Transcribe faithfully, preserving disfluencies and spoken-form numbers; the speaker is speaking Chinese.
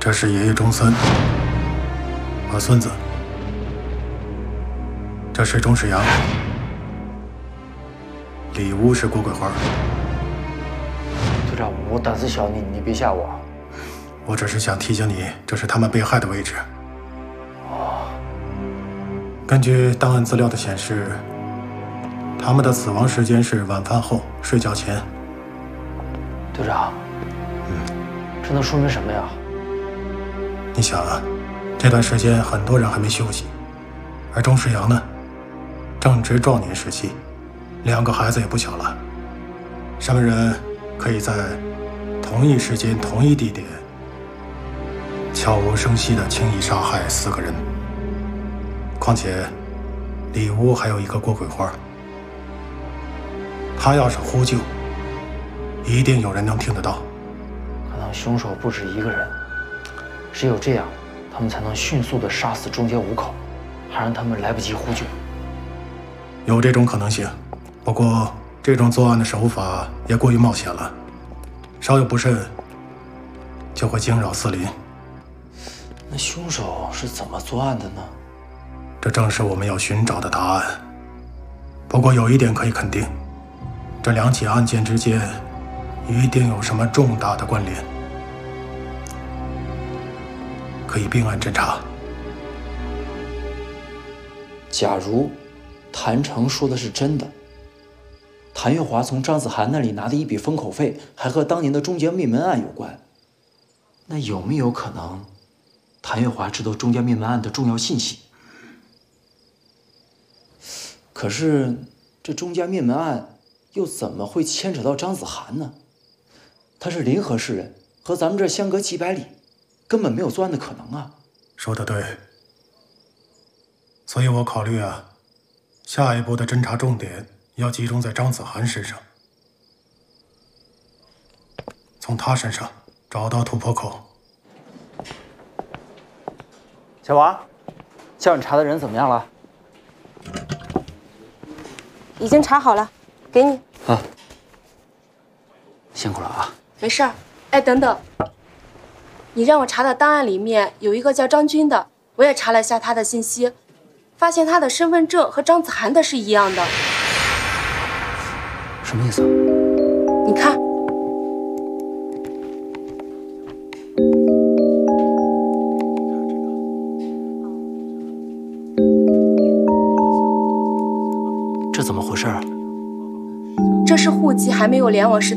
这是爷爷钟孙，我孙子。这是钟世阳，里屋是郭桂花。 队长，我胆子小，你你别吓我。 我只是想提醒你，这是他们被害的位置。 哦。 根据档案资料的显示，他们的死亡时间是晚饭后睡觉前。 队长， 嗯， 这能说明什么呀？ 你想啊，这段时间很多人还没休息，而钟世阳呢，正值壮年时期，两个孩子也不小了。什么人可以在同一时间、同一地点，悄无声息地轻易杀害四个人？况且，里屋还有一个郭桂花，他要是呼救，一定有人能听得到。 可能凶手不止一个人。只有这样，他们才能迅速地杀死中间五口，还让他们来不及呼救。 有这种可能性，不过这种作案的手法也过于冒险了，稍有不慎就会惊扰四邻。 那凶手是怎么作案的呢？ 这正是我们要寻找的答案。不过有一点可以肯定，这两起案件之间一定有什么重大的关联。可以并案侦查。 假如谭成说的是真的，谭月华从张子涵那里拿的一笔封口费还和当年的中间灭门案有关，那有没有可能谭月华知道中间灭门案的重要信息？可是这中间灭门案又怎么会牵扯到张子涵呢？他是临河市人，和咱们这儿相隔几百里，根本没有作案的可能啊！ 说得对，所以我考虑啊，下一步的侦查重点要集中在张子涵身上，从他身上找到突破口。 小王，叫你查的人怎么样了？ 已经查好了，给你。 啊，辛苦了啊。 没事儿。哎，等等。你让我查的档案里面有一个叫张军的，我也查了一下他的信息，发现他的身份证和张子涵的是一样的。 什么意思？ 你看， 这怎么回事啊？ 这是户籍还没有联网时